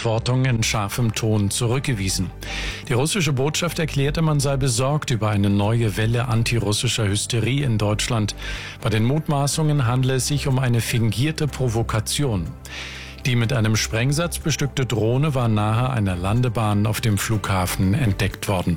Verantwortung in scharfem Ton zurückgewiesen. Die russische Botschaft erklärte, man sei besorgt über eine neue Welle antirussischer Hysterie in Deutschland. Bei den Mutmaßungen handle es sich um eine fingierte Provokation. Die mit einem Sprengsatz bestückte Drohne war nahe einer Landebahn auf dem Flughafen entdeckt worden.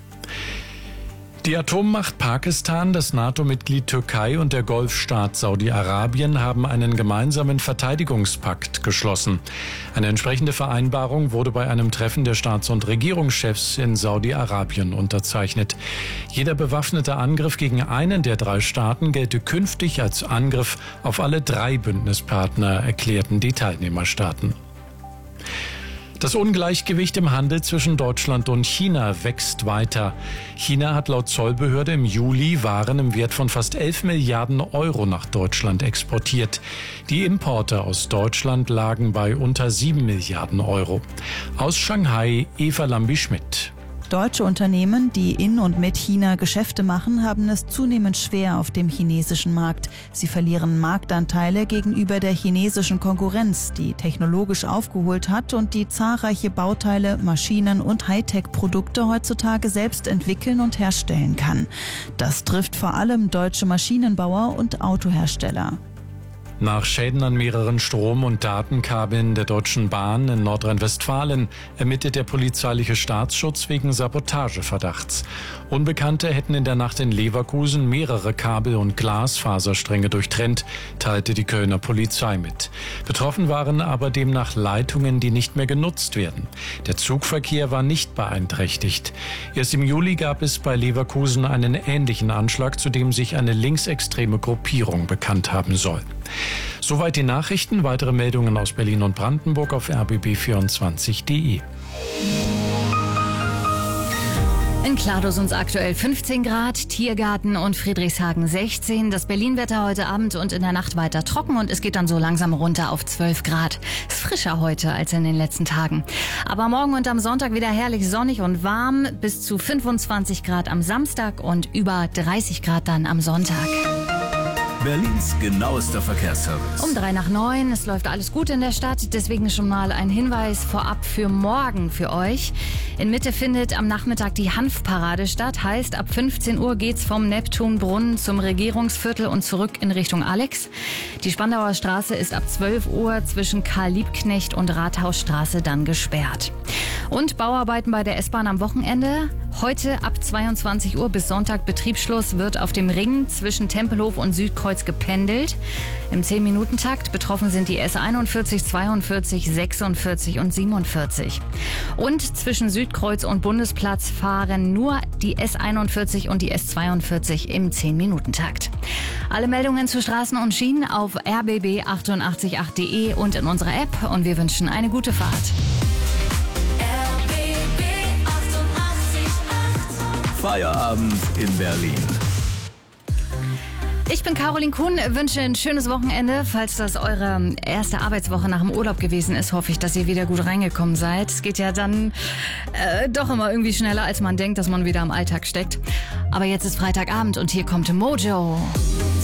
Die Atommacht Pakistan, das NATO-Mitglied Türkei und der Golfstaat Saudi-Arabien haben einen gemeinsamen Verteidigungspakt geschlossen. Eine entsprechende Vereinbarung wurde bei einem Treffen der Staats- und Regierungschefs in Saudi-Arabien unterzeichnet. Jeder bewaffnete Angriff gegen einen der drei Staaten gelte künftig als Angriff auf alle drei Bündnispartner, erklärten die Teilnehmerstaaten. Das Ungleichgewicht im Handel zwischen Deutschland und China wächst weiter. China hat laut Zollbehörde im Juli Waren im Wert von fast 11 Milliarden Euro nach Deutschland exportiert. Die Importe aus Deutschland lagen bei unter 7 Milliarden Euro. Aus Shanghai Eva Lambi-Schmidt. Deutsche Unternehmen, die in und mit China Geschäfte machen, haben es zunehmend schwer auf dem chinesischen Markt. Sie verlieren Marktanteile gegenüber der chinesischen Konkurrenz, die technologisch aufgeholt hat und die zahlreiche Bauteile, Maschinen und Hightech-Produkte heutzutage selbst entwickeln und herstellen kann. Das trifft vor allem deutsche Maschinenbauer und Autohersteller. Nach Schäden an mehreren Strom- und Datenkabeln der Deutschen Bahn in Nordrhein-Westfalen ermittelt der polizeiliche Staatsschutz wegen Sabotageverdachts. Unbekannte hätten in der Nacht in Leverkusen mehrere Kabel- und Glasfaserstränge durchtrennt, teilte die Kölner Polizei mit. Betroffen waren aber demnach Leitungen, die nicht mehr genutzt werden. Der Zugverkehr war nicht beeinträchtigt. Erst im Juli gab es bei Leverkusen einen ähnlichen Anschlag, zu dem sich eine linksextreme Gruppierung bekannt haben soll. Soweit die Nachrichten. Weitere Meldungen aus Berlin und Brandenburg auf rbb24.de. In Kladus uns aktuell 15 Grad, Tiergarten und Friedrichshagen 16. Das Berlin-Wetter heute Abend und in der Nacht weiter trocken und es geht dann so langsam runter auf 12 Grad. Ist frischer heute als in den letzten Tagen. Aber morgen und am Sonntag wieder herrlich sonnig und warm. Bis zu 25 Grad am Samstag und über 30 Grad dann am Sonntag. Berlins genauester Verkehrsservice. Um 8:03. Es läuft alles gut in der Stadt. Deswegen schon mal ein Hinweis vorab für morgen für euch. In Mitte findet am Nachmittag die Hanfparade statt. Heißt, ab 15 Uhr geht's vom Neptunbrunnen zum Regierungsviertel und zurück in Richtung Alex. Die Spandauer Straße ist ab 12 Uhr zwischen Karl-Liebknecht und Rathausstraße dann gesperrt. Und Bauarbeiten bei der S-Bahn am Wochenende. Heute ab 22 Uhr bis Sonntag Betriebsschluss wird auf dem Ring zwischen Tempelhof und Südkreuz gependelt. Im 10-Minuten-Takt betroffen sind die S41, 42, 46 und 47. Und zwischen Südkreuz und Bundesplatz fahren nur die S41 und die S42 im 10-Minuten-Takt. Alle Meldungen zu Straßen und Schienen auf rbb888.de und in unserer App. Und wir wünschen eine gute Fahrt. Feierabend in Berlin. Ich bin Caroline Kuhn, wünsche ein schönes Wochenende. Falls das eure erste Arbeitswoche nach dem Urlaub gewesen ist, hoffe ich, dass ihr wieder gut reingekommen seid. Es geht ja dann doch immer irgendwie schneller, als man denkt, dass man wieder im Alltag steckt. Aber jetzt ist Freitagabend und hier kommt Mojo.